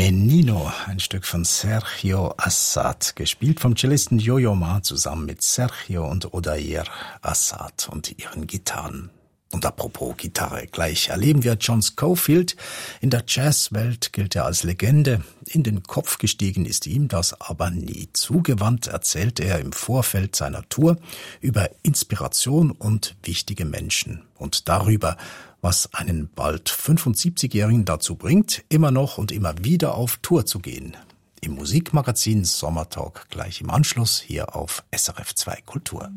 Menino, ein Stück von Sergio Assad, gespielt vom Cellisten Yo-Yo Ma zusammen mit Sergio und Odair Assad und ihren Gitarren. Und apropos Gitarre, gleich erleben wir John Scofield. In der Jazzwelt gilt er als Legende. In den Kopf gestiegen ist ihm das aber nie. Zugewandt erzählt er im Vorfeld seiner Tour über Inspiration und wichtige Menschen und darüber, was einen bald 75-Jährigen dazu bringt, immer noch und immer wieder auf Tour zu gehen. Im Musikmagazin Sommertalk gleich im Anschluss hier auf SRF 2 Kultur.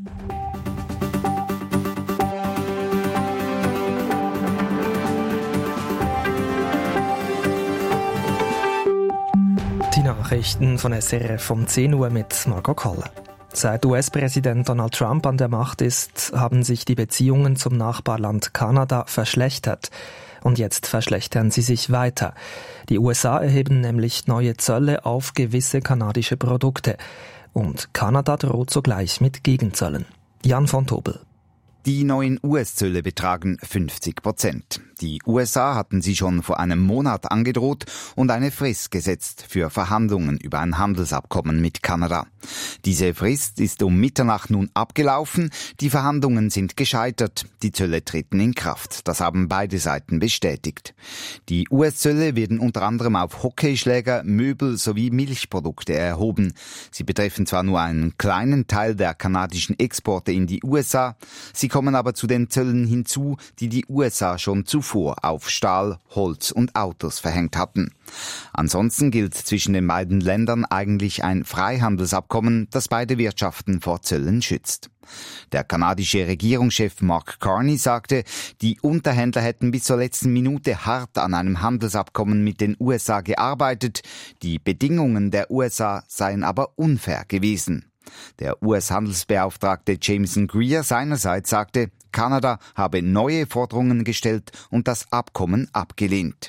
Die Nachrichten von SRF um 10 Uhr mit Margot Koller. Seit US-Präsident Donald Trump an der Macht ist, haben sich die Beziehungen zum Nachbarland Kanada verschlechtert. Und jetzt verschlechtern sie sich weiter. Die USA erheben nämlich neue Zölle auf gewisse kanadische Produkte. Und Kanada droht sogleich mit Gegenzöllen. Jan von Tobel. Die neuen US-Zölle betragen 50%. Die USA hatten sie schon vor einem Monat angedroht und eine Frist gesetzt für Verhandlungen über ein Handelsabkommen mit Kanada. Diese Frist ist um Mitternacht nun abgelaufen. Die Verhandlungen sind gescheitert. Die Zölle treten in Kraft. Das haben beide Seiten bestätigt. Die US-Zölle werden unter anderem auf Hockeyschläger, Möbel sowie Milchprodukte erhoben. Sie betreffen zwar nur einen kleinen Teil der kanadischen Exporte in die USA, sie kommen aber zu den Zöllen hinzu, die die USA schon zuvor auf Stahl, Holz und Autos verhängt hatten. Ansonsten gilt zwischen den beiden Ländern eigentlich ein Freihandelsabkommen, das beide Wirtschaften vor Zöllen schützt. Der kanadische Regierungschef Mark Carney sagte, die Unterhändler hätten bis zur letzten Minute hart an einem Handelsabkommen mit den USA gearbeitet. Die Bedingungen der USA seien aber unfair gewesen. Der US-Handelsbeauftragte Jameson Greer seinerseits sagte, Kanada habe neue Forderungen gestellt und das Abkommen abgelehnt.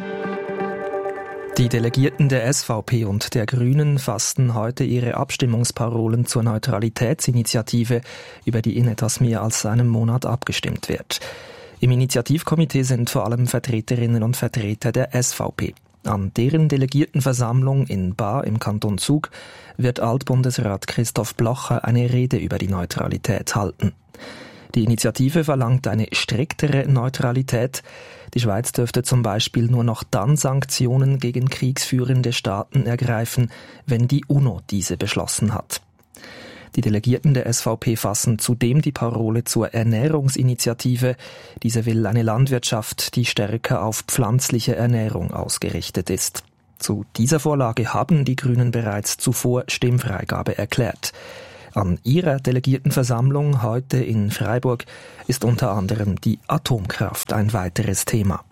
Die Delegierten der SVP und der Grünen fassten heute ihre Abstimmungsparolen zur Neutralitätsinitiative, über die in etwas mehr als einem Monat abgestimmt wird. Im Initiativkomitee sind vor allem Vertreterinnen und Vertreter der SVP. An deren Delegiertenversammlung in Baar im Kanton Zug wird Altbundesrat Christoph Blocher eine Rede über die Neutralität halten. Die Initiative verlangt eine striktere Neutralität. Die Schweiz dürfte zum Beispiel nur noch dann Sanktionen gegen kriegsführende Staaten ergreifen, wenn die UNO diese beschlossen hat. Die Delegierten der SVP fassen zudem die Parole zur Ernährungsinitiative. Diese will eine Landwirtschaft, die stärker auf pflanzliche Ernährung ausgerichtet ist. Zu dieser Vorlage haben die Grünen bereits zuvor Stimmfreigabe erklärt. An ihrer Delegiertenversammlung heute in Freiburg ist unter anderem die Atomkraft ein weiteres Thema.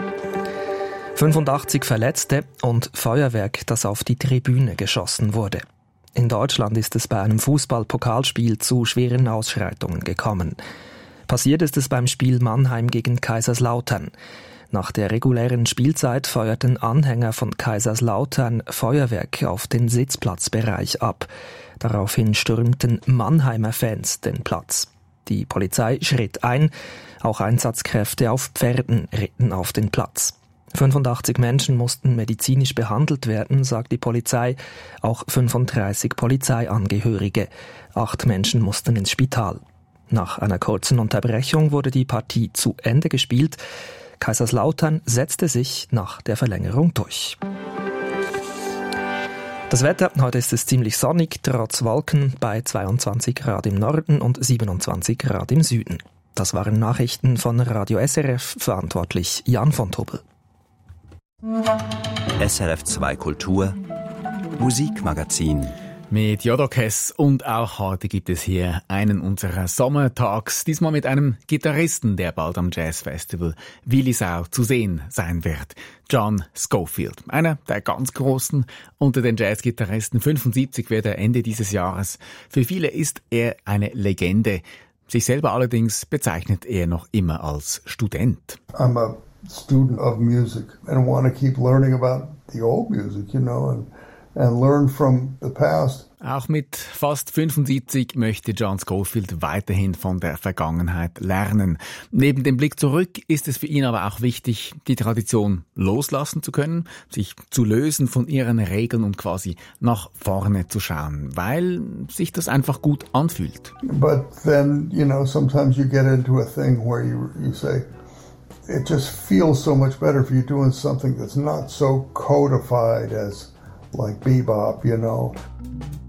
85 Verletzte und Feuerwerk, das auf die Tribüne geschossen wurde. In Deutschland ist es bei einem Fußball-Pokalspiel zu schweren Ausschreitungen gekommen. Passiert ist es beim Spiel Mannheim gegen Kaiserslautern. Nach der regulären Spielzeit feuerten Anhänger von Kaiserslautern Feuerwerk auf den Sitzplatzbereich ab. Daraufhin stürmten Mannheimer Fans den Platz. Die Polizei schritt ein, auch Einsatzkräfte auf Pferden ritten auf den Platz. 85 Menschen mussten medizinisch behandelt werden, sagt die Polizei, auch 35 Polizeiangehörige. 8 Menschen mussten ins Spital. Nach einer kurzen Unterbrechung wurde die Partie zu Ende gespielt. Kaiserslautern setzte sich nach der Verlängerung durch. Das Wetter, heute ist es ziemlich sonnig, trotz Wolken, bei 22 Grad im Norden und 27 Grad im Süden. Das waren Nachrichten von Radio SRF, verantwortlich Jan von Tobel. SRF 2 Kultur Musikmagazin mit Jodokes und auch heute gibt es hier einen unserer Sommertalks, diesmal mit einem Gitarristen, der bald am Jazzfestival Willisau zu sehen sein wird. John Scofield, einer der ganz Großen unter den Jazzgitarristen, 75 wird er Ende dieses Jahres. Für viele ist er eine Legende. Sich selber allerdings bezeichnet er noch immer als Student. I'm a student of music and want to keep learning about the old music, you know, and and learn from the past. Auch mit fast 75 möchte John Scofield weiterhin von der Vergangenheit lernen. Neben dem Blick zurück ist es für ihn aber auch wichtig, die Tradition loslassen zu können, sich zu lösen von ihren Regeln und quasi nach vorne zu schauen, weil sich das einfach gut anfühlt. But then, sometimes you get into a thing where you say, it just feels so much better if you're doing something that's not so codified as like bebop,